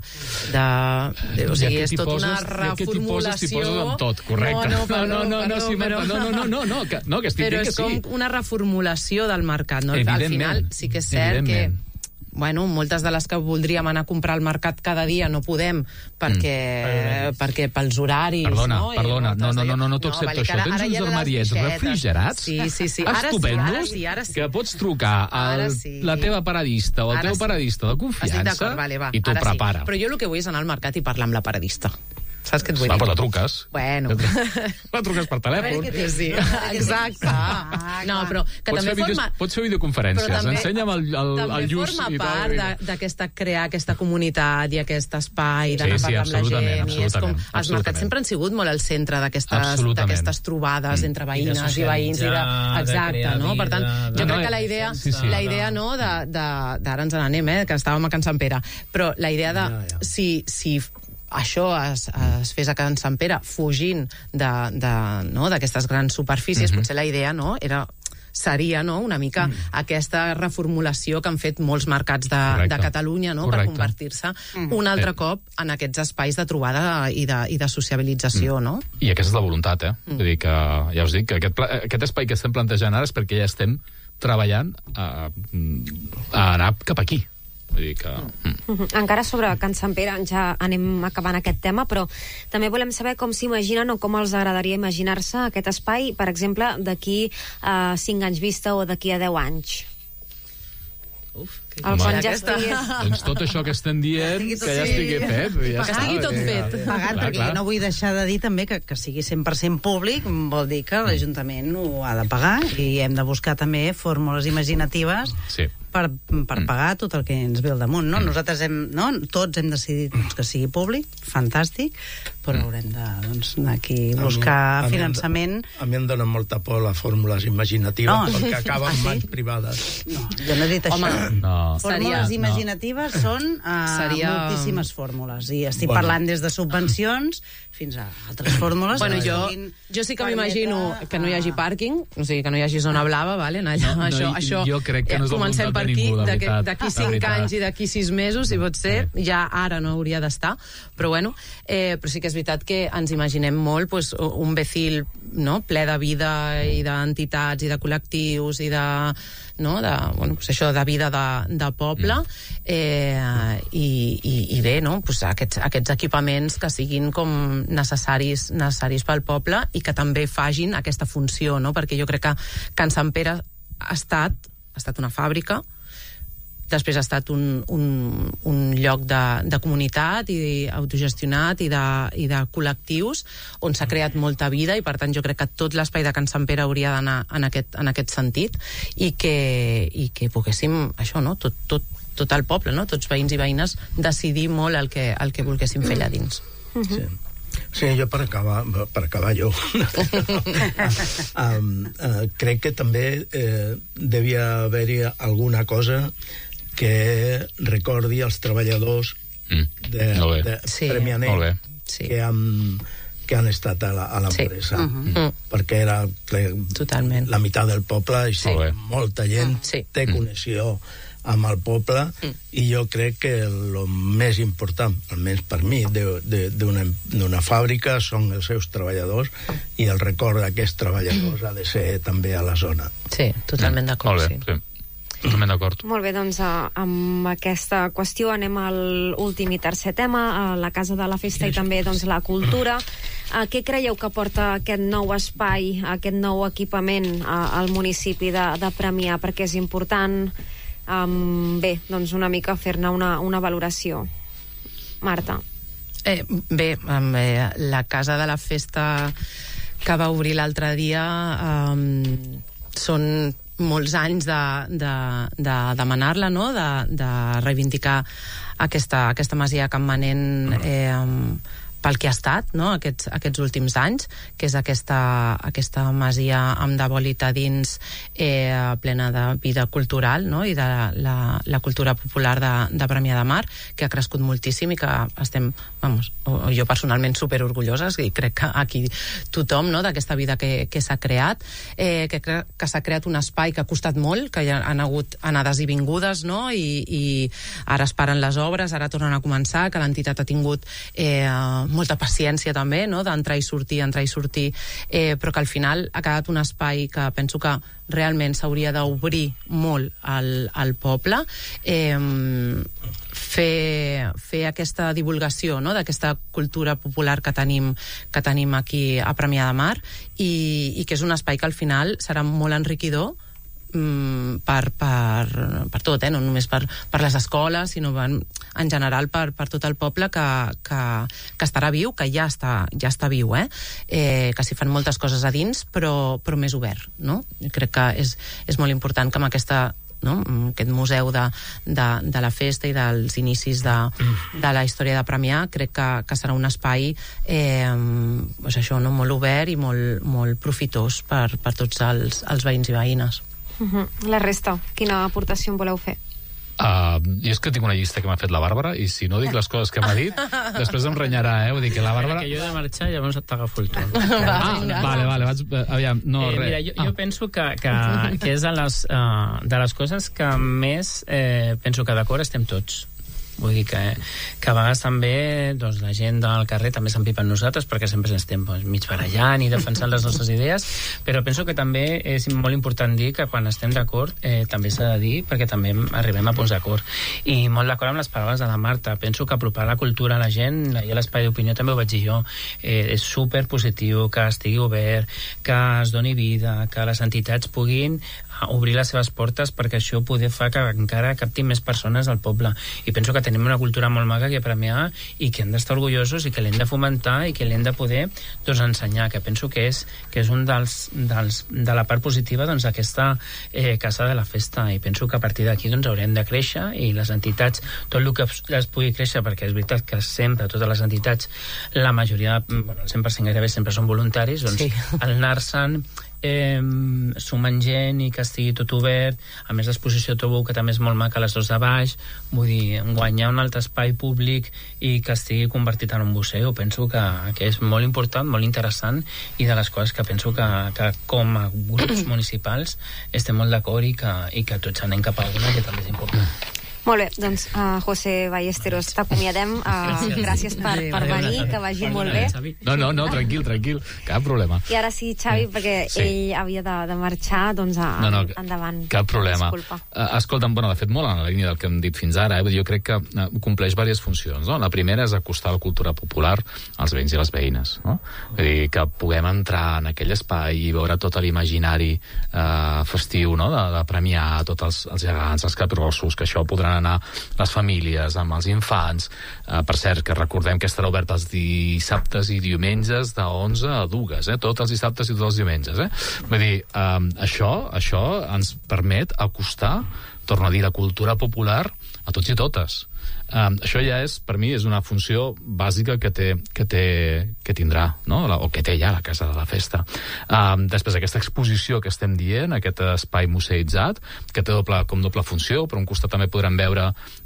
o sigui, és tota una reformulació. T'hi poses amb tot, correcte. No, que estic dient que sí. Però és com una reformulació del mercat, no? Al final sí que és cert que moltes de les que voldríem anar a comprar al mercat cada dia no podem perquè pels horaris... Perdona, no tot excepte això. Tens uns armariets refrigerats estupendos que pots trucar a la teva paradista o al teu paradista de confiança i t'ho prepara. Però jo el que vull és anar al mercat i parlar amb la paradista. Saps què et vull dir? Però la truques. Bueno. La truques per telèfon. Sí, exacte. No, però que també forma... Pots fer videoconferències. Ensenya'm el lluç. També forma part d'aquesta crear aquesta comunitat i aquest espai d'anar a parlar amb la gent. I és com... Els mercats sempre han sigut molt al centre d'aquestes trobades entre veïnes i veïns. Exacte, no? Per tant, jo crec que la idea, no, d'ara ens n'anem, que estàvem a Can Sant Pere, però la idea de si això es fes a Can Sant Pere fugint d'aquestes grans superfícies, potser la idea seria una mica aquesta reformulació que han fet molts mercats de Catalunya per convertir-se un altre cop en aquests espais de trobada i de sociabilització. I aquesta és la voluntat, vull dir que ja us dic que aquest espai que estem plantejant ara és perquè ja estem treballant a anar cap aquí. Encara sobre Can Sant Pere, ja anem acabant aquest tema, però també volem saber com s'imaginen o com els agradaria imaginar-se aquest espai, per exemple, d'aquí a 5 anys vista o d'aquí a 10 anys. Doncs tot això que estem dient que ja estigui fet. Que estigui tot fet. Pagat, perquè jo no vull deixar de dir també que sigui 100% públic vol dir que l'Ajuntament ho ha de pagar i hem de buscar també fórmules imaginatives per pagar tot el que ens ve al damunt, no? Nosaltres tots hem decidit que sigui públic, fantàstic, però haurem d'anar aquí a buscar finançament. A mi em dona molta por les fórmules imaginatives perquè acaben en mans privades. No, jo no he dit això. Fórmules imaginatives són moltíssimes fórmules, i estic parlant des de subvencions fins a altres fórmules. Bueno, jo sí que m'imagino que no hi hagi pàrquing, o sigui, que no hi hagi zona blava, vale? Això jo crec que no és la voluntat de ningú, de veritat. D'aquí 5 anys i d'aquí 6 mesos, si pot ser, ja ara no hauria d'estar, però bueno, però sí que és veritat que ens imaginem molt un Becil ple de vida i d'entitats i de col·lectius i de vida de poble, i bé, aquests equipaments que siguin com necessaris pel poble i que també fagin aquesta funció, perquè jo crec que Can Sant Pere ha estat una fàbrica, després ha estat un lloc de comunitat i autogestionat i de col·lectius on s'ha creat molta vida, i per tant jo crec que tot l'espai de Can Sant Pere hauria d'anar en aquest sentit, i que poguéssim això, tot el poble, tots veïns i veïnes, decidir molt el que volguéssim fer allà dins. Sí, jo per acabar jo crec que també devia haver-hi alguna cosa que recordi als treballadors de Premianer que han estat a l'empresa. Perquè era la meitat del poble i molta gent té connexió amb el poble i jo crec que el més important, almenys per mi, d'una fàbrica són els seus treballadors i el record d'aquests treballadors ha de ser també a la zona. Sí, totalment d'acord, sí. Totalment d'acord. Molt bé, doncs amb aquesta qüestió anem a l'últim i tercer tema, a la Casa de la Festa i també doncs, la cultura. Què creieu que porta aquest nou espai, aquest nou equipament al municipi de Premià? Perquè és important, bé, doncs una mica fer-ne una valoració. Marta. Bé, la Casa de la Festa que va obrir l'altre dia són molts anys de demanar-la, no? De reivindicar aquesta masia campmanent pel que ha estat, no? Aquests últims anys, que és aquesta masia amb de bolita dins, plena de vida cultural, no? I de la cultura popular de Premià de Mar, que ha crescut moltíssim i que estem, jo personalment superorgulloses, i crec que aquí tothom, no? D'aquesta vida que s'ha creat, que s'ha creat un espai que ha costat molt, que hi han hagut anades i vingudes, no? I ara es paren les obres, ara tornen a començar, que l'entitat ha tingut molta paciència també, no? D'entrar i sortir, però que al final ha quedat un espai que penso que realment s'hauria d'obrir molt al poble, fer aquesta divulgació, no? D'aquesta cultura popular que tenim aquí a Premià de Mar i que és un espai que al final serà molt enriquidor per tot, no només per les escoles, sinó en general per tot el poble que estarà viu, que ja està viu, que s'hi fan moltes coses a dins, però més obert, no? Crec que és molt important que amb aquest museu de la festa i dels inicis de la història de Premià, crec que serà un espai molt obert i molt profitós per tots els veïns i veïnes. La resta, quina aportació en voleu fer? Jo és que tinc una llista que m'ha fet la Bàrbara i si no dic les coses que m'ha dit després em renyarà, vull dir que la Bàrbara... Que jo he de marxar i llavors t'agafo el torn. Vale, aviam, no, res. Mira, jo penso que és de les coses que més penso que d'acord estem tots. Vull dir que a vegades també doncs, la gent del carrer també s'empipa amb nosaltres perquè sempre estem mig barallant i defensant les nostres idees, però penso que també és molt important dir que quan estem d'acord també s'ha de dir perquè també arribem a punts d'acord. I molt d'acord amb les paraules de la Marta. Penso que apropar la cultura a la gent, i a l'espai d'opinió també ho vaig dir jo, és super positiu, que estigui obert, que es doni vida, que les entitats puguin obrir les seves portes perquè això poder fa que encara captin més persones al poble. I penso que tenim una cultura molt maca aquí a Premià i que hem d'estar orgullosos i que l'hem de fomentar i que l'hem de poder ensenyar, que penso que és un de la part positiva d'aquesta Casa de la Festa, i penso que a partir d'aquí haurem de créixer i les entitats, tot el que es pugui créixer, perquè és veritat que sempre totes les entitats, la majoria, el 100% gairebé sempre són voluntaris, doncs el anar-se'n sumant gent i que estigui tot obert. A més, l'exposició trobo que també és molt maca a les 2 de baix, vull dir, guanyar un altre espai públic i que estigui convertit en un museu, penso que és molt important, molt interessant, i de les coses que penso que com a grups municipals estem molt d'acord i que tots anem cap a una, que també és important. Molt bé, doncs José Ballesteros, t'acomiadem. Gràcies per venir, que vagi molt bé. No, tranquil, cap problema. I ara sí, Xavi, perquè ell havia de marxar, doncs endavant. Cap problema. Disculpa. Escolta'm, de fet, molt en la línia del que hem dit fins ara, jo crec que compleix diverses funcions, no? La primera és acostar la cultura popular als veïns i les veïnes, no? Vull dir, que puguem entrar en aquell espai i veure tot l'imaginari festiu, no? De Premià, tots els gegants, els capgrossos, que això podran anar les famílies, amb els infants. Per cert, que recordem que estarà obert els dissabtes i diumenges de 11 a 2, tots els dissabtes i tots els diumenges. Vull dir, això ens permet acostar, torno a dir, la cultura popular a tots i totes. Això ja és, per mi, és una funció bàsica que tindrà, no? O que té ja la Casa de la Festa. Després, aquesta exposició que estem dient, aquest espai museïtzat, que té doble funció, per un costat també podrem veure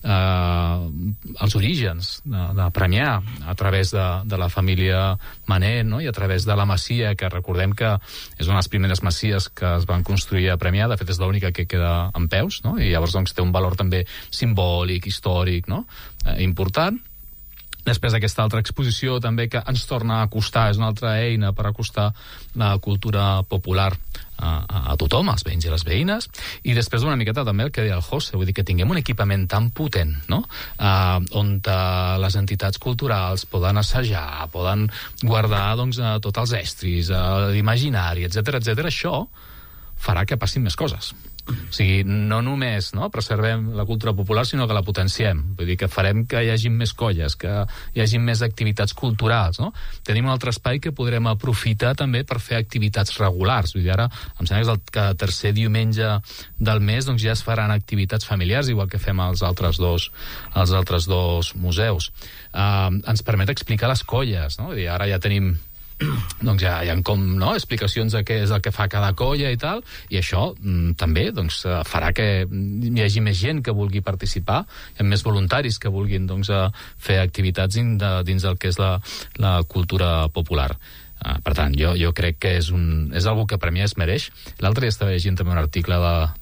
els orígens de Premià a través de la família Manent, no? I a través de la masia, que recordem que és una de les primeres masies que es van construir a Premià, de fet és l'única que queda en peus, no? I llavors doncs, té un valor també simbòlic, històric, no? Important. Després aquesta altra exposició també que ens torna a acostar, és una altra eina per acostar la cultura popular a tothom, als veïns i les veïnes, i després una miqueta també el que deia el José, vull dir que tinguem un equipament tan potent, no? On les entitats culturals poden assajar, poden guardar doncs, tots els estris, l'imaginari, etc. Això farà que passin més coses. O sigui, no només preservem la cultura popular, sinó que la potenciem. Vull dir que farem que hi hagi més colles, que hi hagi més activitats culturals, no? Tenim un altre espai que podrem aprofitar també per fer activitats regulars. Vull dir, ara em sembla que el tercer diumenge del mes doncs, ja es faran activitats familiars, igual que fem als altres dos museus. Ens permet explicar les colles, no? Vull dir, ara ja tenim doncs ja hi ha explicacions de què és el que fa cada colla i tal, i això també doncs, farà que hi hagi més gent que vulgui participar, hi ha més voluntaris que vulguin doncs, fer activitats dins del que és la cultura popular. Per tant, jo crec que és algo que Premià es mereix. L'altre dia estava llegint també un article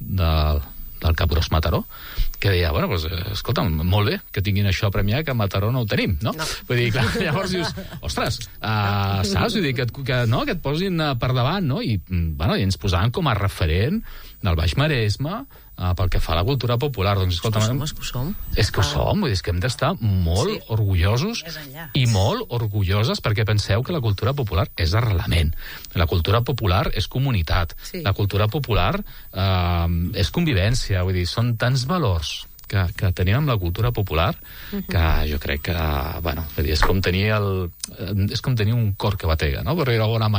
del Capgròs Mataró, que deia, bueno, doncs, escolta, molt bé que tinguin això a Premià, que a Mataró no ho tenim, no? Vull dir, clar, llavors dius, ostres, saps? Vull dir, que et posin per davant, no? I ens posaven com a referent del Baix Maresme pel que fa a la cultura popular. Doncs, escolta, és que ho som. És que ho som, vull dir, és que hem d'estar molt orgullosos i molt orgulloses, perquè penseu que la cultura popular és arrelament. La cultura popular és comunitat. La cultura popular és convivència, vull dir, són tants valors que tenim amb la cultura popular que jo crec que, bueno, és com tenir un cor que batega, no? Per dir-ho d'alguna manera.